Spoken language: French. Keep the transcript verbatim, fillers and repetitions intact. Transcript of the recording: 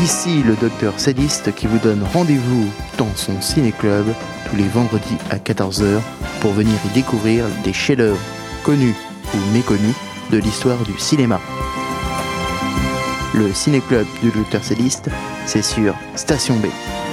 Ici le docteur Sadiste qui vous donne rendez-vous dans son ciné-club tous les vendredis à quatorze heures pour venir y découvrir des chefs-d'œuvre connus ou méconnus de l'histoire du cinéma. Le ciné-club du docteur Sadiste, c'est sur Station B.